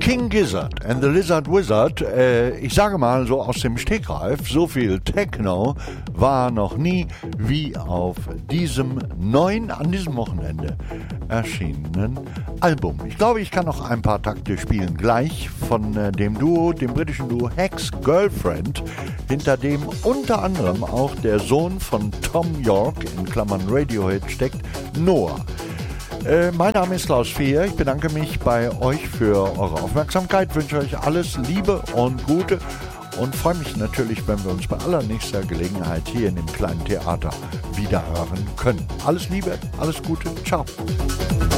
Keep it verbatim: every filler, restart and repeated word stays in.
King Gizzard and the Lizard Wizard, äh, ich sage mal so aus dem Stegreif, so viel Techno war noch nie wie auf diesem neuen, an diesem Wochenende erschienenen Album. Ich glaube, ich kann noch ein paar Takte spielen, gleich von äh, dem Duo, dem britischen Duo Hex Girlfriend, hinter dem unter anderem auch der Sohn von Tom York, in Klammern Radiohead steckt, Noah. Äh, mein Name ist Klaus Fehr, ich bedanke mich bei euch für eure Aufmerksamkeit, wünsche euch alles Liebe und Gute und freue mich natürlich, wenn wir uns bei allernächster Gelegenheit hier in dem kleinen Theater wiederhören können. Alles Liebe, alles Gute, ciao.